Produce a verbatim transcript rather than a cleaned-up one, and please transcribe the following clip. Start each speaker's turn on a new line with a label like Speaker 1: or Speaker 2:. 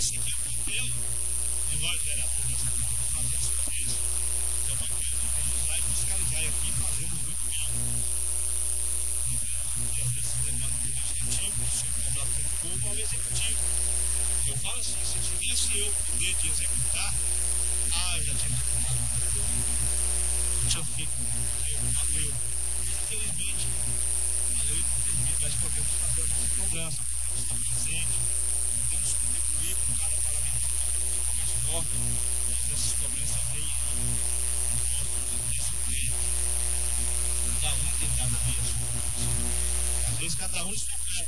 Speaker 1: esse aqui é o papel de nós vereadores dessa Câmara, fazer as coisas. É o papel de legislar e fiscalizar aqui, fazendo muito bem. E às vezes demanda do legislativo, ser cobrado pelo povo ao executivo. Eu falo assim, se tivesse eu o poder de executar, ah, eu já tinha executado o povo. Eu tinha feito eu, falo eu. Infelizmente, a lei não permite, nós podemos fazer a nossa cobrança, podemos estar presente, podemos contribuir com cada parlamentar para ficar mais forte, mas essas cobranças vêm em forma desse tempo. Cada um tem dado a sua cobrança. Às vezes cada um